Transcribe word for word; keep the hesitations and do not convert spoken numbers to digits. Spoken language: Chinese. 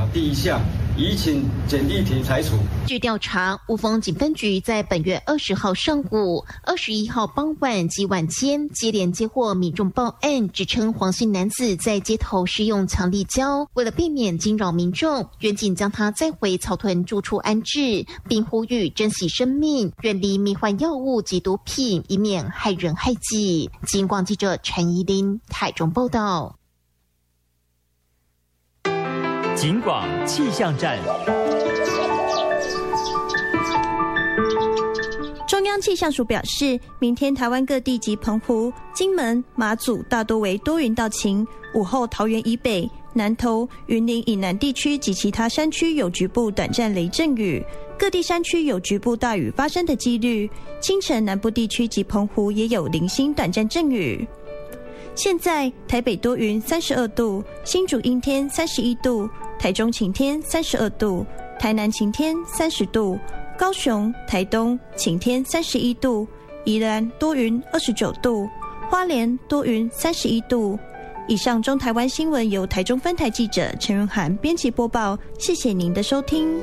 第一项，移请检地庭裁处。 据调查，雾峰警分局在本月二十号上午、二十一号傍晚及晚间接连接获民众报案，指称黄姓男子在街头施用强力胶，为了避免惊扰民众，远警将他载回草屯住处安置，并呼吁珍惜生命，远离迷幻药物及毒品，以免害人害己。警广记者陈怡琳台中报道。 警广气象站。 中央气象署表示，明天台湾各地及澎湖、金门、马祖大多为多云到晴，午后桃园以北、南投、云林以南地区及其他山区有局部短暂雷阵雨，各地山区有局部大雨发生的几率。清晨南部地区及澎湖也有零星短暂阵雨。现在台北多云三十二度，新竹阴天三十一度，台中晴天三十二度，台南晴天三十度，高雄、台东晴天三十一度，宜兰多云二十九度，花莲多云三十一度。以上中台湾新闻由台中分台记者陈润涵编辑播报，谢谢您的收听。